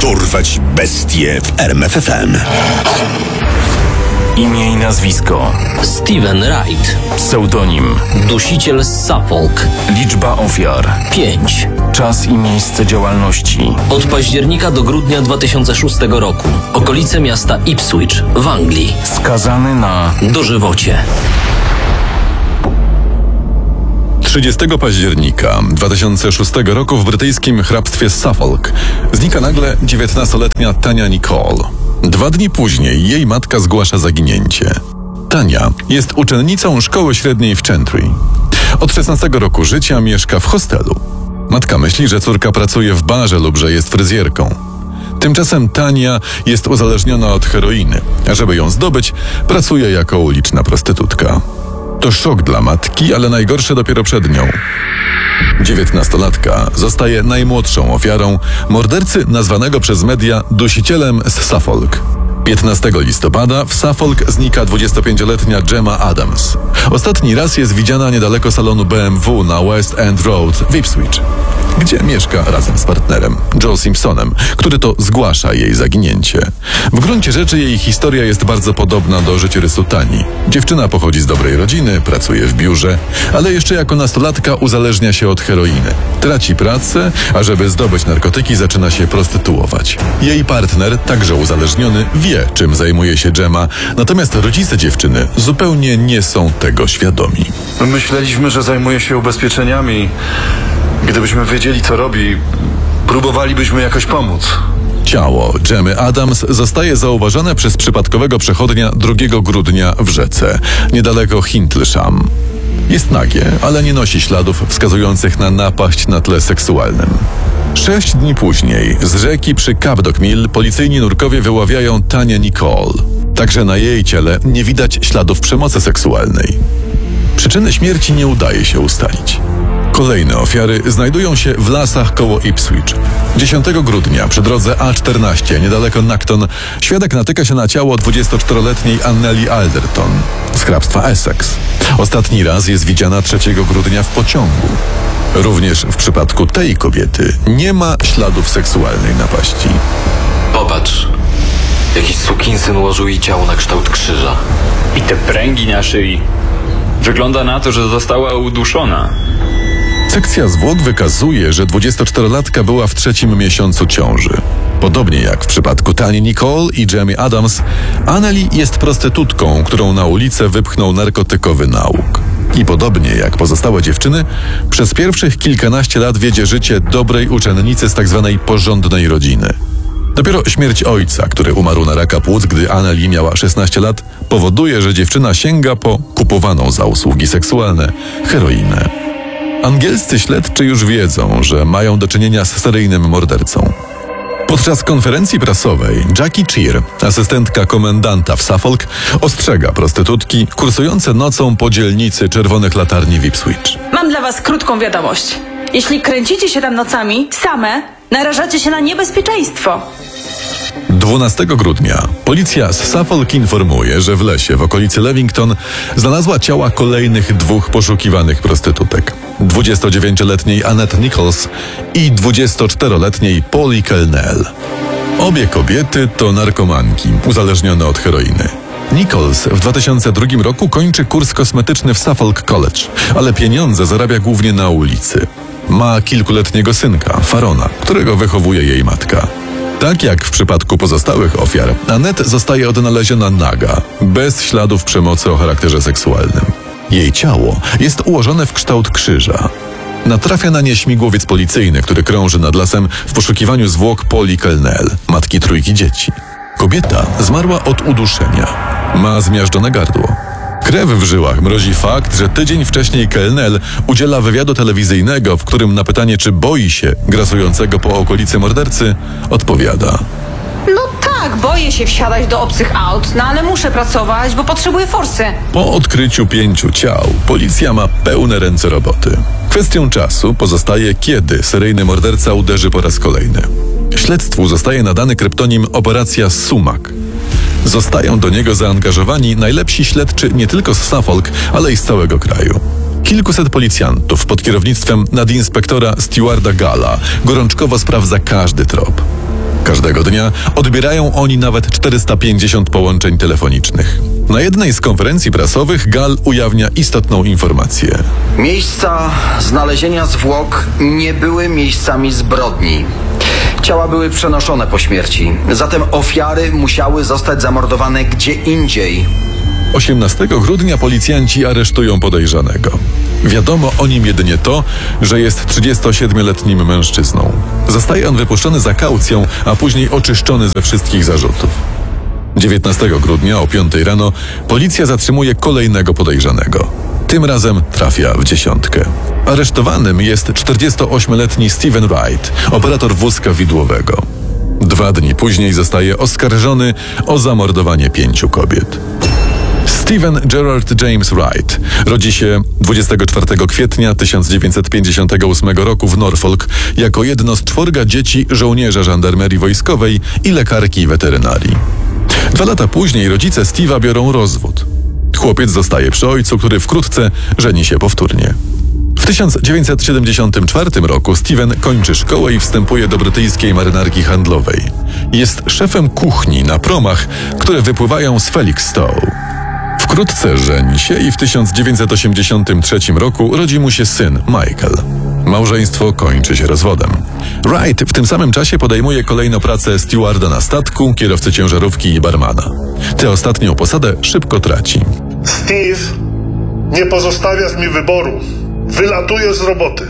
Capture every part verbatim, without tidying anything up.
Dorwać bestie w R M F F M. Imię i nazwisko: Steven Wright. Pseudonim: Dusiciel z Suffolk. Liczba ofiar: pięć. Czas i miejsce działalności: Od października do grudnia dwa tysiące szóstego roku. Okolice miasta Ipswich w Anglii. Skazany na dożywocie. trzydziestego października dwa tysiące szóstego roku w brytyjskim hrabstwie Suffolk znika nagle dziewiętnastoletnia Tania Nicole. Dwa dni później jej matka zgłasza zaginięcie. Tania jest uczennicą szkoły średniej w Chantry. Od szesnastego roku życia mieszka w hostelu. Matka myśli, że córka pracuje w barze lub że jest fryzjerką. Tymczasem Tania jest uzależniona od heroiny, a żeby ją zdobyć, pracuje jako uliczna prostytutka. To szok dla matki, ale najgorsze dopiero przed nią. Dziewiętnastolatka zostaje najmłodszą ofiarą mordercy nazwanego przez media dusicielem z Suffolk. piętnastego listopada w Suffolk znika dwudziestopięcioletnia Gemma Adams. Ostatni raz jest widziana niedaleko salonu B M W na West End Road w Ipswich, gdzie mieszka razem z partnerem, Joe Simpsonem, który to zgłasza jej zaginięcie. W gruncie rzeczy jej historia jest bardzo podobna do życiorysu Tani. Dziewczyna pochodzi z dobrej rodziny, pracuje w biurze, ale jeszcze jako nastolatka uzależnia się od heroiny. Traci pracę, a żeby zdobyć narkotyki, zaczyna się prostytuować. Jej partner, także uzależniony, wie, czym zajmuje się Gemma, natomiast rodzice dziewczyny zupełnie nie są tego świadomi. Myśleliśmy, że zajmuje się ubezpieczeniami. Gdybyśmy wiedzieli, co robi, próbowalibyśmy jakoś pomóc. Ciało Gemmy Adams zostaje zauważone przez przypadkowego przechodnia drugiego grudnia w rzece, niedaleko Hindlesham. Jest nagie, ale nie nosi śladów wskazujących na napaść na tle seksualnym. Sześć dni później z rzeki przy Cabdock Mill policyjni nurkowie wyławiają Tanię Nicole. Także na jej ciele nie widać śladów przemocy seksualnej. Przyczyny śmierci nie udaje się ustalić. Kolejne ofiary znajdują się w lasach koło Ipswich. dziesiątego grudnia przy drodze A czternaście niedaleko Nacton świadek natyka się na ciało dwudziestoczteroletniej Anneli Alderton z hrabstwa Essex. Ostatni raz jest widziana trzeciego grudnia w pociągu. Również w przypadku tej kobiety nie ma śladów seksualnej napaści. Popatrz, jakiś sukinsyn ułożył jej ciało na kształt krzyża. I te pręgi na szyi. Wygląda na to, że została uduszona. Sekcja zwłok wykazuje, że dwudziestoczterolatka była w trzecim miesiącu ciąży. Podobnie jak w przypadku Tani Nicole i Gemmy Adams, Anneli jest prostytutką, którą na ulicę wypchnął narkotykowy nałóg. I podobnie jak pozostałe dziewczyny, przez pierwszych kilkanaście lat wiedzie życie dobrej uczennicy z tzw. porządnej rodziny. Dopiero śmierć ojca, który umarł na raka płuc, gdy Anneli miała szesnaście lat, powoduje, że dziewczyna sięga po kupowaną za usługi seksualne heroinę. Angielscy śledczy już wiedzą, że mają do czynienia z seryjnym mordercą. Podczas konferencji prasowej Jackie Cheer, asystentka komendanta w Suffolk, ostrzega prostytutki kursujące nocą po dzielnicy Czerwonych Latarni w Ipswich. Mam dla was krótką wiadomość. Jeśli kręcicie się tam nocami same, narażacie się na niebezpieczeństwo. dwunastego grudnia policja z Suffolk informuje, że w lesie w okolicy Levington znalazła ciała kolejnych dwóch poszukiwanych prostytutek. dwudziestodziewięcioletniej Annette Nichols i dwudziestoczteroletniej Polly Kelnell. Obie kobiety to narkomanki uzależnione od heroiny. Nichols w dwa tysiące drugim roku kończy kurs kosmetyczny w Suffolk College, ale pieniądze zarabia głównie na ulicy. Ma kilkuletniego synka, Farona, którego wychowuje jej matka. Tak jak w przypadku pozostałych ofiar, Annette zostaje odnaleziona naga, bez śladów przemocy o charakterze seksualnym. Jej ciało jest ułożone w kształt krzyża. Natrafia na nie śmigłowiec policyjny, który krąży nad lasem w poszukiwaniu zwłok Polly Kelnell, matki trójki dzieci. Kobieta zmarła od uduszenia. Ma zmiażdżone gardło. Krew w żyłach mrozi fakt, że tydzień wcześniej Kelnell udziela wywiadu telewizyjnego, w którym na pytanie, czy boi się grasującego po okolicy mordercy, odpowiada: No tak, boję się wsiadać do obcych aut, no ale muszę pracować, bo potrzebuję forsy. Po odkryciu pięciu ciał policja ma pełne ręce roboty. Kwestią czasu pozostaje, kiedy seryjny morderca uderzy po raz kolejny. Śledztwu zostaje nadany kryptonim Operacja Sumak. Zostają do niego zaangażowani najlepsi śledczy nie tylko z Suffolk, ale i z całego kraju. Kilkuset policjantów pod kierownictwem nadinspektora Stewarda Galla gorączkowo sprawdza każdy trop. Każdego dnia odbierają oni nawet czterysta pięćdziesiąt połączeń telefonicznych. Na jednej z konferencji prasowych Gal ujawnia istotną informację. Miejsca znalezienia zwłok nie były miejscami zbrodni. Ciała były przenoszone po śmierci, zatem ofiary musiały zostać zamordowane gdzie indziej. osiemnastego grudnia policjanci aresztują podejrzanego. Wiadomo o nim jedynie to, że jest trzydziestosiedmioletnim mężczyzną. Zostaje on wypuszczony za kaucją, a później oczyszczony ze wszystkich zarzutów. dziewiętnastego grudnia o piątej rano policja zatrzymuje kolejnego podejrzanego. Tym razem trafia w dziesiątkę. Aresztowanym jest czterdziestoośmioletni Steven Wright, operator wózka widłowego. Dwa dni później zostaje oskarżony o zamordowanie pięciu kobiet. Steven Gerard James Wright rodzi się dwudziestego czwartego kwietnia tysiąc dziewięćset pięćdziesiątego ósmego roku w Norfolk jako jedno z czworga dzieci żołnierza żandarmerii wojskowej i lekarki weterynarii. Dwa lata później rodzice Steve'a biorą rozwód. Chłopiec zostaje przy ojcu, który wkrótce żeni się powtórnie. W tysiąc dziewięćset siedemdziesiątym czwartym roku Steven kończy szkołę i wstępuje do brytyjskiej marynarki handlowej. Jest szefem kuchni na promach, które wypływają z Felixstowe. Wkrótce żeni się i w tysiąc dziewięćset osiemdziesiątym trzecim roku rodzi mu się syn Michael. Małżeństwo kończy się rozwodem. Wright w tym samym czasie podejmuje kolejno pracę stewarda na statku, kierowcy ciężarówki i barmana. Tę ostatnią posadę szybko traci. Steve, nie pozostawiasz mi wyboru. Wylatujesz z roboty.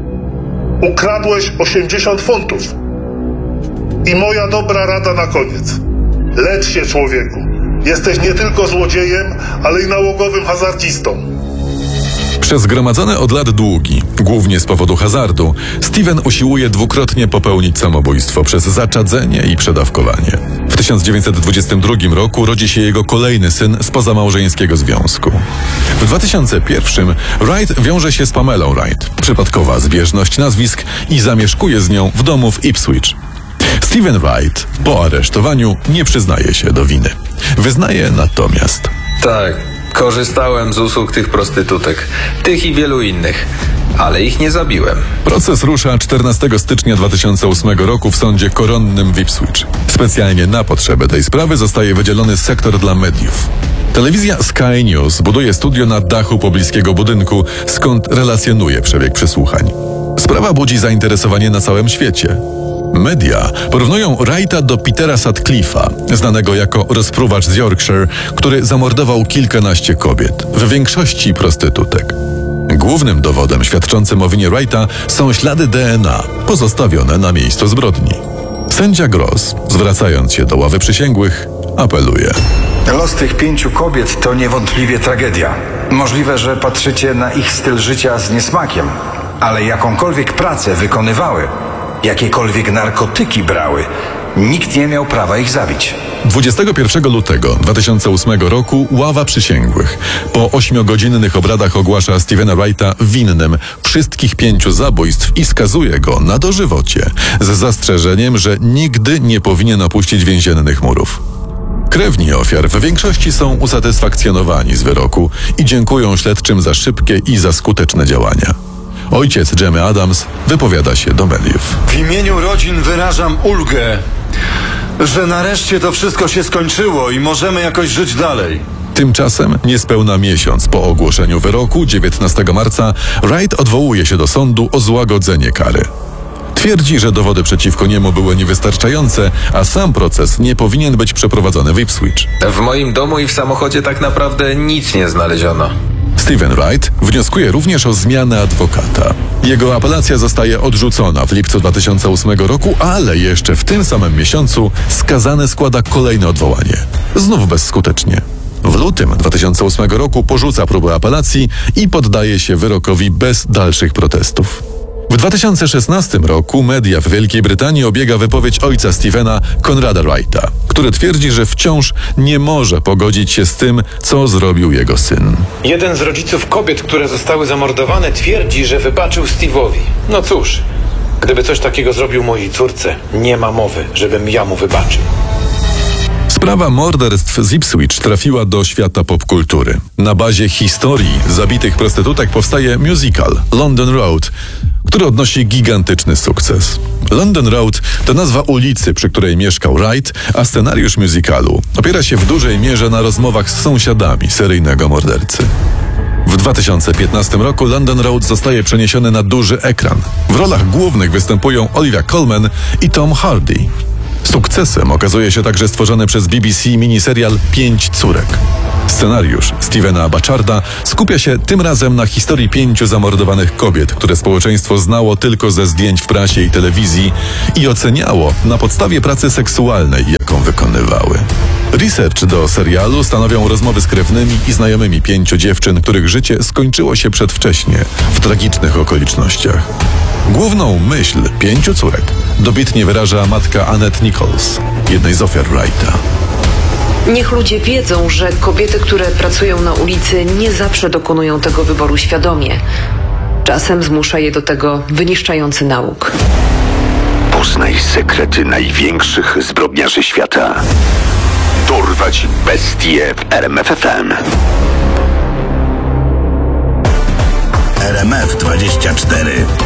Ukradłeś osiemdziesiąt funtów. I moja dobra rada na koniec. Lecz się, człowieku. Jesteś nie tylko złodziejem, ale i nałogowym hazardzistą. Przez zgromadzone od lat długi, głównie z powodu hazardu, Steven usiłuje dwukrotnie popełnić samobójstwo przez zaczadzenie i przedawkowanie. W tysiąc dziewięćset dwudziestym drugim roku rodzi się jego kolejny syn z pozamałżeńskiego związku. W dwa tysiące pierwszym Wright wiąże się z Pamelą Wright, przypadkowa zbieżność nazwisk, i zamieszkuje z nią w domu w Ipswich. Steven Wright po aresztowaniu nie przyznaje się do winy. Wyznaje natomiast: Tak, korzystałem z usług tych prostytutek, tych i wielu innych, ale ich nie zabiłem. Proces rusza czternastego stycznia dwa tysiące ósmego roku w sądzie koronnym w Ipswich. Specjalnie na potrzeby tej sprawy zostaje wydzielony sektor dla mediów. Telewizja Sky News buduje studio na dachu pobliskiego budynku, skąd relacjonuje przebieg przesłuchań. Sprawa budzi zainteresowanie na całym świecie. Media porównują Wrighta do Petera Sutcliffe'a, znanego jako rozpruwacz z Yorkshire, który zamordował kilkanaście kobiet, w większości prostytutek. Głównym dowodem świadczącym o winie Wrighta są ślady D N A pozostawione na miejscu zbrodni. Sędzia Gross, zwracając się do ławy przysięgłych, apeluje: Los tych pięciu kobiet to niewątpliwie tragedia. Możliwe, że patrzycie na ich styl życia z niesmakiem, ale jakąkolwiek pracę wykonywały, jakiekolwiek narkotyki brały, nikt nie miał prawa ich zabić. dwudziestego pierwszego lutego dwa tysiące ósmego roku ława przysięgłych po ośmiogodzinnych obradach ogłasza Stevena Wrighta winnym wszystkich pięciu zabójstw i skazuje go na dożywocie, z zastrzeżeniem, że nigdy nie powinien opuścić więziennych murów. Krewni ofiar w większości są usatysfakcjonowani z wyroku i dziękują śledczym za szybkie i za skuteczne działania. Ojciec Jemy Adams wypowiada się do mediów. W imieniu rodzin wyrażam ulgę, że nareszcie to wszystko się skończyło i możemy jakoś żyć dalej. Tymczasem, niespełna miesiąc po ogłoszeniu wyroku, dziewiętnastego marca, Wright odwołuje się do sądu o złagodzenie kary. Twierdzi, że dowody przeciwko niemu były niewystarczające, a sam proces nie powinien być przeprowadzony w Ipswich. W moim domu i w samochodzie tak naprawdę nic nie znaleziono. Steven Wright wnioskuje również o zmianę adwokata. Jego apelacja zostaje odrzucona w lipcu dwa tysiące ósmego roku, ale jeszcze w tym samym miesiącu skazany składa kolejne odwołanie. Znów bezskutecznie. W lutym dwa tysiące ósmego roku porzuca próbę apelacji i poddaje się wyrokowi bez dalszych protestów. W dwa tysiące szesnastym roku media w Wielkiej Brytanii obiega wypowiedź ojca Stevena, Conrada Wrighta, który twierdzi, że wciąż nie może pogodzić się z tym, co zrobił jego syn. Jeden z rodziców kobiet, które zostały zamordowane, twierdzi, że wybaczył Steve'owi. No cóż, gdyby coś takiego zrobił mojej córce, nie ma mowy, żebym ja mu wybaczył. Sprawa morderstw z Ipswich trafiła do świata popkultury. Na bazie historii zabitych prostytutek powstaje musical London Road, który odnosi gigantyczny sukces. London Road To nazwa ulicy, przy której mieszkał Wright, a scenariusz musicalu opiera się w dużej mierze na rozmowach z sąsiadami seryjnego mordercy. W dwa tysiące piętnastym roku London Road zostaje przeniesiony na duży ekran. W rolach głównych występują Olivia Colman i Tom Hardy. Sukcesem okazuje się także stworzony przez B B C miniserial Pięć córek. Scenariusz Stevena Bacharda skupia się tym razem na historii pięciu zamordowanych kobiet, które społeczeństwo znało tylko ze zdjęć w prasie i telewizji i oceniało na podstawie pracy seksualnej, jaką wykonywały. Research do serialu stanowią rozmowy z krewnymi i znajomymi pięciu dziewczyn, których życie skończyło się przedwcześnie, w tragicznych okolicznościach. Główną myśl Pięciu córek dobitnie wyraża matka Annette Nichols, jednej z ofiar Wrighta. Niech ludzie wiedzą, że kobiety, które pracują na ulicy, nie zawsze dokonują tego wyboru świadomie. Czasem zmusza je do tego wyniszczający nauk. Poznaj sekrety największych zbrodniarzy świata. Dorwać bestie w R M F F M. R M F dwadzieścia cztery.